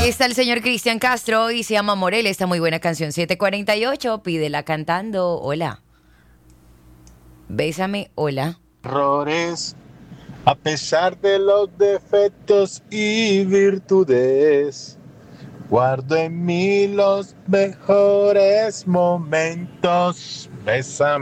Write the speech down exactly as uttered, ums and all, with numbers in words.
está el señor Cristian Castro y se llama Morel. Esta muy buena canción, siete cuarenta y ocho. Pídela cantando. Hola. Bésame, hola. Errores, a pesar de los defectos y virtudes, guardo en mí los mejores momentos. Bésame.